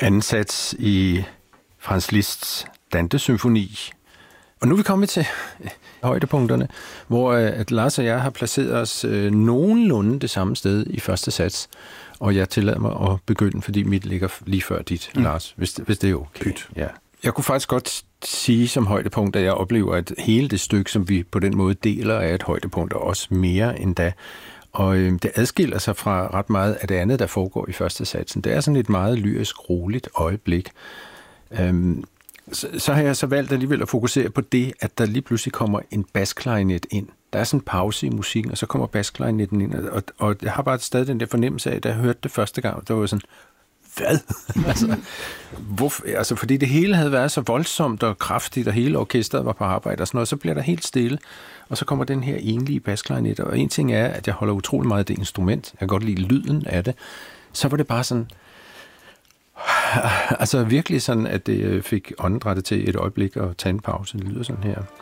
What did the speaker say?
Anden sats i Franz Liszts Dante-symfoni. Og nu er vi kommet til højdepunkterne, hvor at Lars og jeg har placeret os nogenlunde det samme sted i første sats. Og jeg tillader mig at begynde, fordi mit ligger lige før dit, Lars, hvis det er okay. Ja. Jeg kunne faktisk godt sige som højdepunkt, at jeg oplever, at hele det stykke, som vi på den måde deler, er et højdepunkt, og også mere end da. Og det adskiller sig fra ret meget af det andet, der foregår i første satsen. Det er sådan et meget lyrisk, roligt øjeblik. Så har jeg så valgt alligevel at fokusere på det, at der lige pludselig kommer en basklarinet ind. Der er sådan en pause i musikken, og så kommer basklarinetten ind. Og jeg har bare stadig den der fornemmelse af, da jeg hørte det første gang, der var sådan, hvad? Altså, fordi det hele havde været så voldsomt og kraftigt, og hele orkestret var på arbejde og sådan noget, så bliver der helt stille, og så kommer den her enlige basklarinet. Og en ting er, at jeg holder utrolig meget af det instrument. Jeg kan godt lide lyden af det. Så var det bare sådan, altså virkelig sådan, at det fik åndedrættet til et øjeblik at tage en pause. Det lyder sådan her.